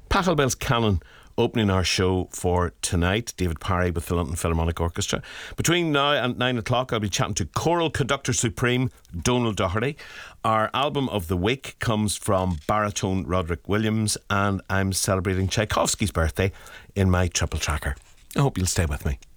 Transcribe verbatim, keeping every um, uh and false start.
Pachelbel's Canon opening our show for tonight. David Parry with the London Philharmonic Orchestra. Between now and nine o'clock, I'll be chatting to Choral Conductor Supreme Donal Doherty. Our album of the week comes from baritone Roderick Williams, and I'm celebrating Tchaikovsky's birthday in my triple tracker. I hope you'll stay with me.